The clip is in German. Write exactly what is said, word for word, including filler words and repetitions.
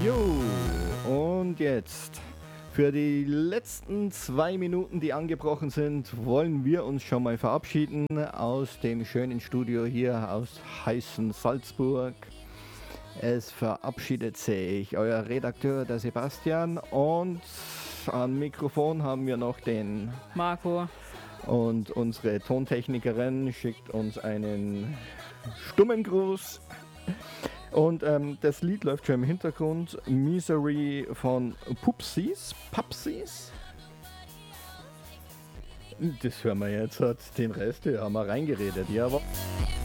Jo, und jetzt für die letzten zwei Minuten, die angebrochen sind, wollen wir uns schon mal verabschieden aus dem schönen Studio hier aus heißen Salzburg. Es verabschiedet sich euer Redakteur, der Sebastian, und am Mikrofon haben wir noch den Marco. Und unsere Tontechnikerin schickt uns einen stummen Gruß. Und ähm, das Lied läuft schon im Hintergrund. Misery von Pupsies. Pupsies? Das hören wir jetzt. Den Rest haben wir reingeredet. Ja, aber